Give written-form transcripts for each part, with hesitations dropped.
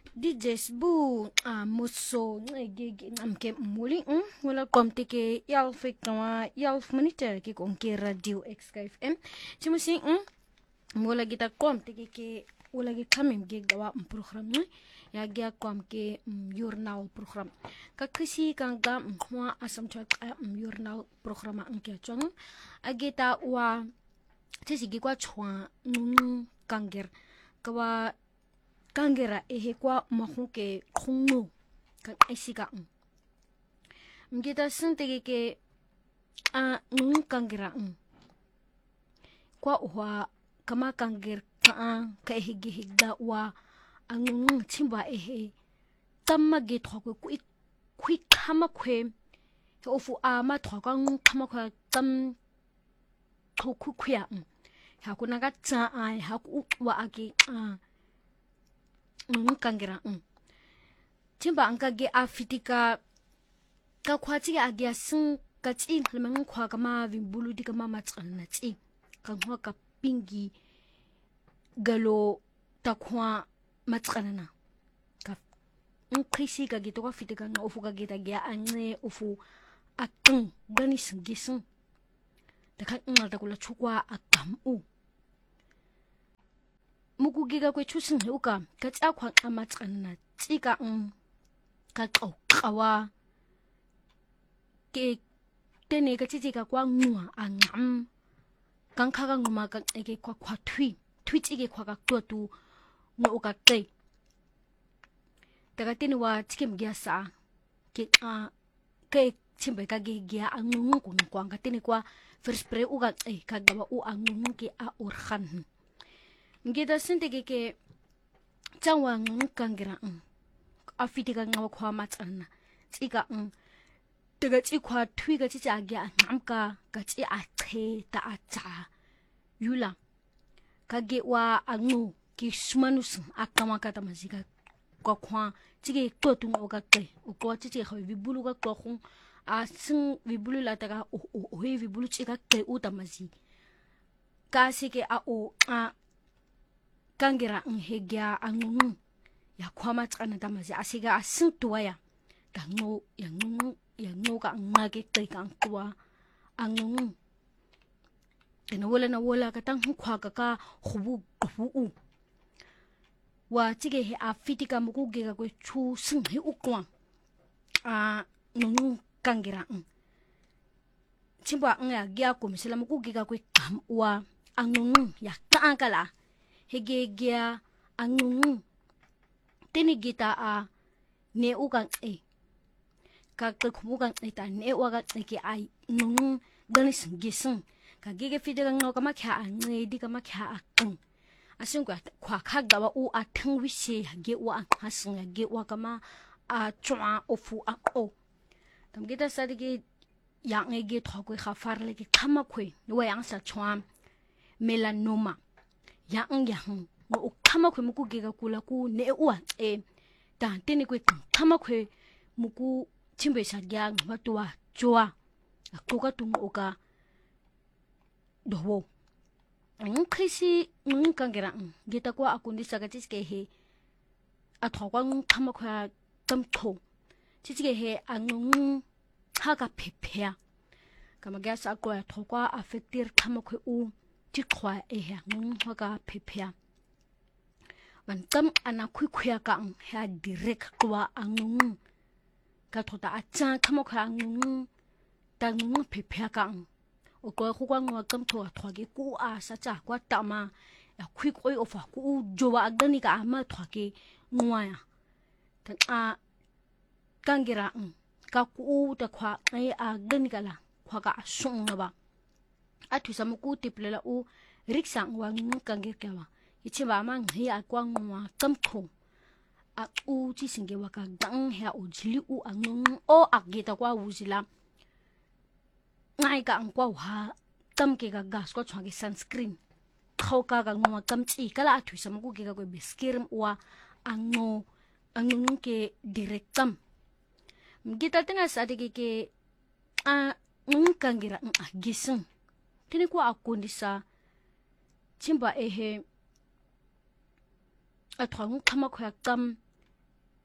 DJs bu muso ngege amke muli wala komte ke yalfik tawa yalf minute ke konke radio XKFM chimusi wala gita komte ke wala gi kamim ge gawa program ya ge komke journal program ka kisi kan ga mwa asam chat journal program anke chong agita wa tisi gi kwa chwa kanger kawa kangera ehe kwa mahuke khungu kan isika mgita sintege ke kangera kwa wa kama kanger ka ehe gihigda wa chimba ehe tamma ge thoko kui kama kwe ofu ama thoko kama kwa tam thoku khya hakuna ga tsa ai haku wa ake kangera chimba anka ge afitika ka khwati ga ge sun ka tsi lemang khwa ka ma vimbulu di ka ma matsana tsi ka khwa ka pingi galo ta khwa matsana na ka nkhisi ka ge to ka fitika na ofu ka ge ta ge anye ofu akung gani singisun da ka ta kula chukwa akamu muku giga kwe chusin uka ka tsakwa amatsana tsika ka qawa ke tene ka tsika kwa ngwa angam kan kha ga nguma ka eke kwa thui tsike kwa ka tu no uka te daga tene wa tikem gya sa ke ke chimbe ka ge gya angungu kun kwa ka tene kwa first spray uka ka gawa u angungu ke a orhan ngida sintege ke changwa kangera afitika ngawa kwa matsana tsika daga tsikwa thui ga tsa gya ngamka ka tsi a che ta a tsa yula kage wa angu ki sumanus akama kata mazika kwa kwa tsike totu ngoka te ukwa tsike khawi bibulu ka khong a sing bibulu la ta o he bibulu tsika te uta mazi ka sike a o kangera hegya angungu ya kwama tsana tamazi asiga asintuwa ya kango ya ngu ka ngake te kan kwa angungu tena wala ka tang khwa ka khubu u wa tige he afitika muku ge ka kwe chu sing he ukwa ngu kangera chimba ya gya ko misela muku ge ka kwe kam wa angungu ya tankala hegegea angungu teni gita ne ukan ka kumukan ta ne waga ke ai ngungu ganis gisun ka gege fidega ngo kama kha di kama kha asin kwa kha gawa u athang wise ge wa hasun ge wa kama chwa ofu o tam gita sadige yang ge thokwe kha farle ke khama khwe wa yang sa chwa melanoma yang ngo kama kwe muku giga kula ku ne uwa ta tene kwe kama kwe muku chimbe sha gya ngwa joa akoka tung oka dowo khisi kangera gita kwa akundi saga tiske he athokwa kama kwe tamtho tiske he angung haka pepea kama gya sa kwa thokwa affectir kama kwe u tikwa haka pepea wantam ana khuya ka ha direct kwa angung ka thota acha kama kha angung ta ngung pepea ka o ko kwa ngwa kam tho thwage ku sa cha kwa tama ya koi ofa ku jowa agani ka ama thwage ngwa ya ta kangera ka ku ta kwa agani kala kwa ka sung ba athu samuku tiplela u riksa ngwa kangir kawa ichiba ma ngi akwa ngwa kamtho a u chi singe waka dang ha o jili u angung o agita kwa wuzila ngai ka angkwa ha tamke ga gas ko chwagi sunscreen khoka ga ngwa kamchi kala athu samuku ke ga ko biskirim wa angung ke directam mgita tinga sadike ke ngangira gisun tini kwa akundisa chimba ehe athwang khama khya kam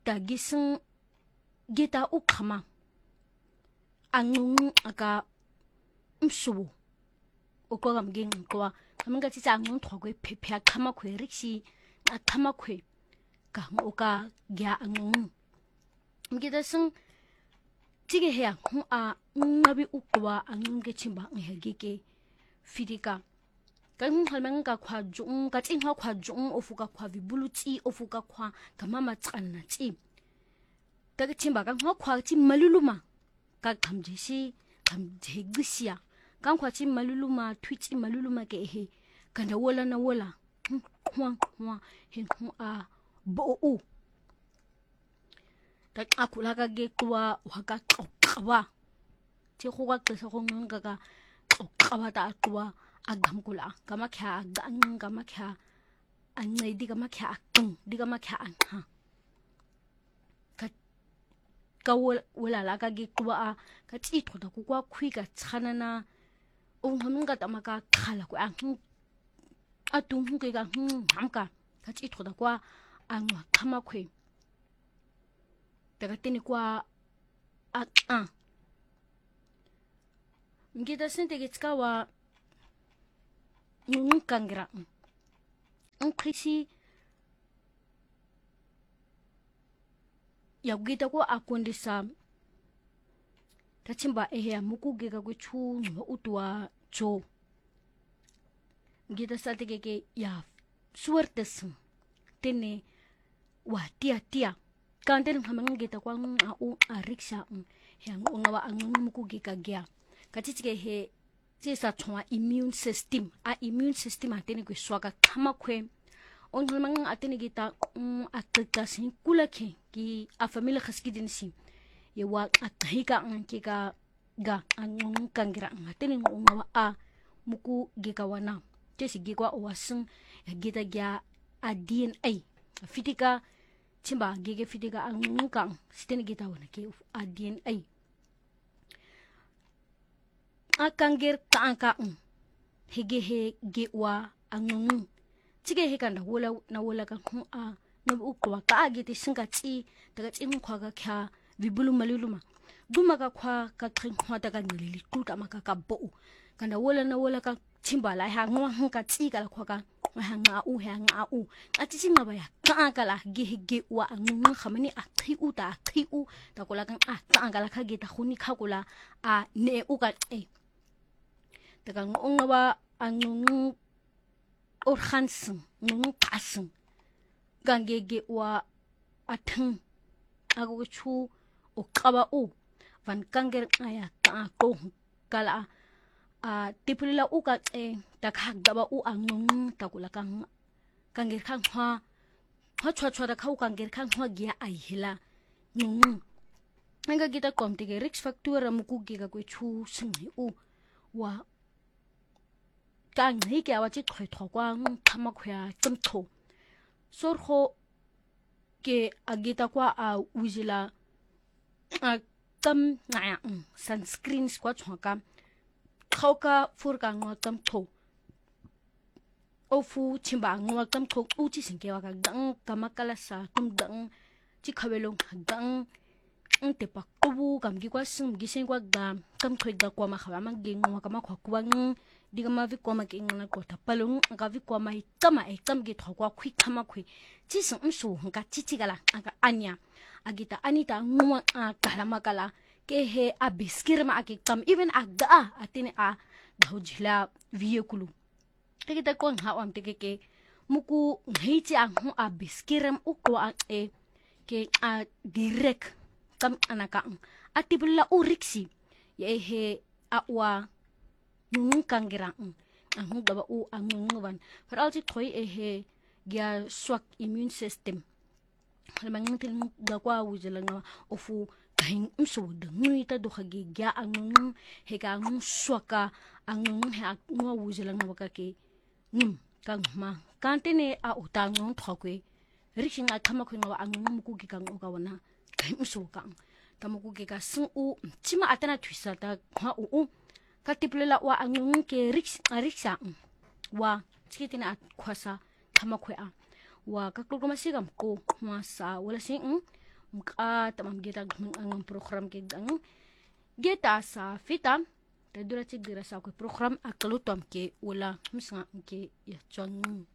ta gising gita ukama angung aka msubu ukwa gamgeng kwa kaminga tsi angung thogwe phepha khama khwe riksi athama khwe ka oka gya angung mgida sing tige he hu a ngabi ukwa angung ge chimba ngegeke fidika kan halmang ka khwa jung ka tsin ha khwa jung ofuka khwa vibuluti ofuka khwa kamama tsanna tsi ta ke chimba kan khwa tsi maluluma ka khamjeshi khamjegisia kan khwa tsi maluluma twitsi maluluma ke he kanda wola na wola khwa he hu a bo u ta akula ka ge kwa wa ka qaba tsi go ka qesa go ngonga ka qaba ta kwa agamkula kama kya gang kama kya anai di kama kya akung di kama kya anha ka wala la ka gi kwa ka tsi thoda ku kwa khui ka tshana na o ngomnga ta maka khala ku ang atung hu ke ka hamka ka tsi thoda kwa angwa khama khwe daga tini kwa ngida sente ke tskawa kangra krisi ya gita ko akondisa tachimba ehe mukuge ka kwechu no utwa cho gita sateke ya suertes tene wa tia kanten hamang gita kwa au ariksha yang ungawa angung mukuge ka gya kachike he sa chwa immune system atene kwe swaka khama khwe on mang atene gita atka sin kulakhe ki a family khaski din si ye wa athika ki ga angung kangira atene ngwa a muku gika wana tesi gikwa owasun ya gita gya a DNA fitika chimba gege fitika angung kan stene gita wana ke a DNA akanger ka hege he gewa angung tige he kan wala ka hu a no ukwa ka agiti singa tsi daga tsin khwa ka kya vibulu maluluma duma ka khwa ka trin khwa daga ngili tuta maka ka bo kana wala ka chimbala ha ngwa ka tsi ka khwa ka ha nga u ati singa ba ya ka kala ge wa angung khamani a khiu ta kola kan a ka kala kha ge ta khuni kha kola a ne u ka daga ngwa angung organsen ngung pasen gangege wa athang ago chu o qaba u van kanger aya ka ko kala a tipulila u ka ta kha gaba u angung takula kan kanger khang ha chwa da khau kanger khang ha gya ai hila ngung nga gita komtige rix factura muku gi ga ko chu sing u wa gang he ke awa chi khoi thogwang thama khya tumtho sorho ke agita kwa a ujila a tam na sunscreen kwa chhoka khauka furka ngo tumtho ofu chimba ngo tumtho uchi singke wa ka dang kamakala sa tum dang chi khawelong dang te pa kubu kam gi kwa sum gi sen kwa ga kam khoi da kwa ma khawa ma gi ngo ka ma khwa kwang diga ma vi kwa ma ki ngana ko ta palung ka vi kwa mai kama kam gi thokwa khwi khama khwi chi sum su ka chi gala aka anya agita anita ngwa kala makala ke he a biskir ma aki kam even aga atine a dhojila vehicle tegita ko ha am ke muku ngeichi a hu a biskiram ukwa ke a direct kam anaka atibla uriksi ye he a wa ngung kangira angu gaba u angu van for alti thoi he gya swak immune system halmang til ga kwa wujala ofu kain so de ngui ta do khagi gya angu he ga ngung swaka angu ha ngwa wujala ngwa ke kang ma kantene a utang thokwe rishin a thama khwa angu muku gi kang ga wana kain so kang tamuku gi ga su u chima atana twisa ta ha u katiplela wa angung ke riksa wa chikitina khwasa thama khwa wa kakulko masigam ko masa wala sing mka tamam geta ang program ke ang geta sa fita ta dura ci dira sa ko program akalutom ke wala misnga ke ya chang